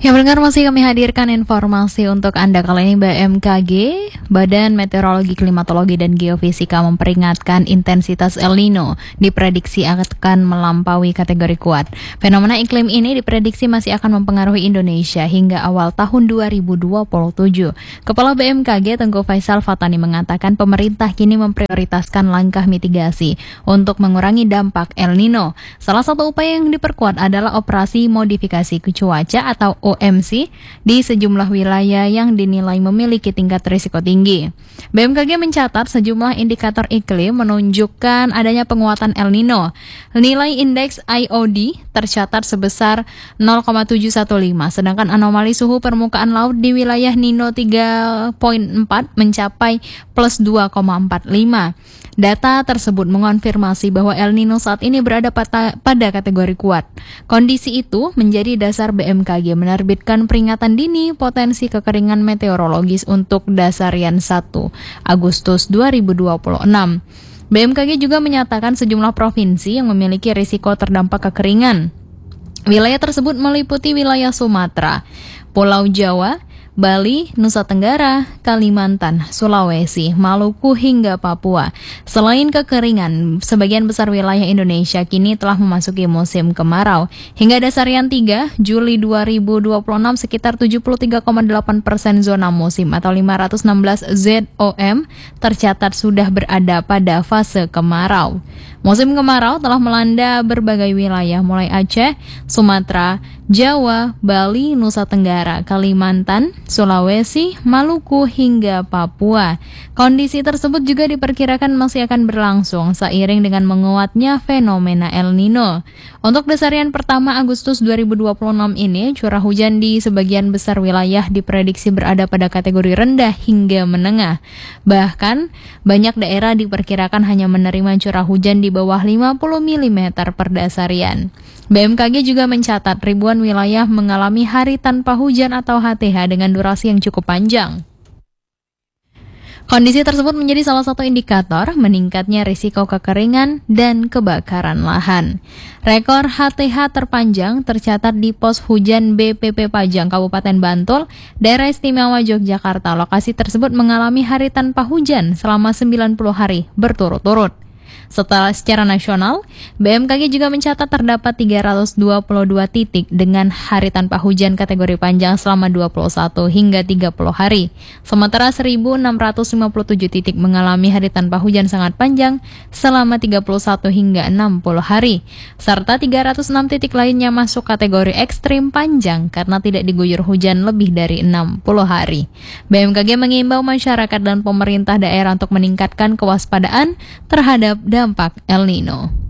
Ya pendengar, masih kami hadirkan informasi untuk Anda. Kali ini BMKG, Badan Meteorologi, Klimatologi, dan Geofisika memperingatkan intensitas El Nino diprediksi akan melampaui kategori kuat. Fenomena iklim ini diprediksi masih akan mempengaruhi Indonesia hingga awal tahun 2027. Kepala BMKG Tengku Faisal Fatani mengatakan pemerintah kini memprioritaskan langkah mitigasi untuk mengurangi dampak El Nino. Salah satu upaya yang diperkuat adalah operasi modifikasi cuaca atau OMC di sejumlah wilayah yang dinilai memiliki tingkat risiko tinggi. BMKG mencatat sejumlah indikator iklim menunjukkan adanya penguatan El Nino. Nilai indeks IOD tercatat sebesar 0,715, sedangkan anomali suhu permukaan laut di wilayah Nino 3.4 mencapai plus 2,45. Data tersebut mengonfirmasi bahwa El Nino saat ini berada pada kategori kuat. Kondisi itu menjadi dasar BMKG menerbitkan peringatan dini potensi kekeringan meteorologis untuk Dasarian 1 Agustus 2026. BMKG juga menyatakan sejumlah provinsi yang memiliki risiko terdampak kekeringan. Wilayah tersebut meliputi wilayah Sumatera, Pulau Jawa, Bali, Nusa Tenggara, Kalimantan, Sulawesi, Maluku, hingga Papua. Selain kekeringan, sebagian besar wilayah Indonesia kini telah memasuki musim kemarau. Hingga Dasarian 3, Juli 2026, sekitar 73,8% zona musim atau 516 ZOM tercatat sudah berada pada fase kemarau. Musim kemarau telah melanda berbagai wilayah mulai Aceh, Sumatera, Jawa, Bali, Nusa Tenggara, Kalimantan, Sulawesi, Maluku, hingga Papua. Kondisi tersebut juga diperkirakan masih akan berlangsung seiring dengan menguatnya fenomena El Nino. Untuk Dasarian pertama Agustus 2026 ini, curah hujan di sebagian besar wilayah diprediksi berada pada kategori rendah hingga menengah. Bahkan, banyak daerah diperkirakan hanya menerima curah hujan di bawah 50 mm per Dasarian. BMKG juga mencatat ribuan wilayah mengalami hari tanpa hujan atau HTH dengan durasi yang cukup panjang. Kondisi tersebut menjadi salah satu indikator meningkatnya risiko kekeringan dan kebakaran lahan. Rekor HTH terpanjang tercatat di pos hujan BPP Pajang, Kabupaten Bantul, Daerah Istimewa Yogyakarta. Lokasi tersebut mengalami hari tanpa hujan selama 90 hari berturut-turut. Secara nasional, BMKG juga mencatat terdapat 322 titik dengan hari tanpa hujan kategori panjang selama 21 hingga 30 hari. Sementara 1.657 titik mengalami hari tanpa hujan sangat panjang selama 31 hingga 60 hari. Serta 306 titik lainnya masuk kategori ekstrim panjang karena tidak diguyur hujan lebih dari 60 hari. BMKG mengimbau masyarakat dan pemerintah daerah untuk meningkatkan kewaspadaan terhadap dampak El Nino.